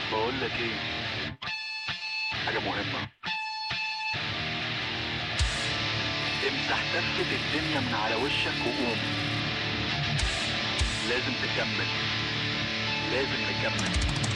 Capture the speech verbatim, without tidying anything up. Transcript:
بقول لك ايه، حاجة مهمة. امسح تفة الدنيا من على وشك وقوم. لازم تكمل، لازم نكمل.